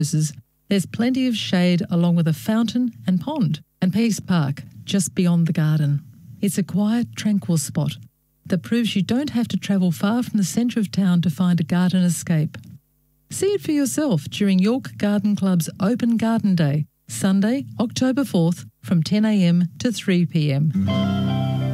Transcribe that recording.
there's plenty of shade along with a fountain and pond, and Peace Park just beyond the garden. It's a quiet, tranquil spot that proves you don't have to travel far from the centre of town to find a garden escape. See it for yourself during York Garden Club's Open Garden Day, Sunday, October 4th from 10 a.m. to 3 p.m.